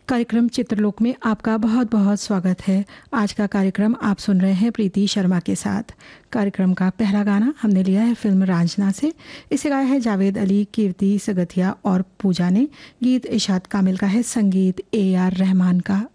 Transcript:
कार्यक्रम चित्रलोक में आपका बहुत बहुत स्वागत है। आज का कार्यक्रम आप सुन रहे हैं प्रीति शर्मा के साथ। कार्यक्रम का पहला गाना हमने लिया है फिल्म रांझना से। इसे गाया है जावेद अली, कीर्ति सगथिया और पूजा ने। गीत इशाद कामिल का है, संगीत AR रहमान का।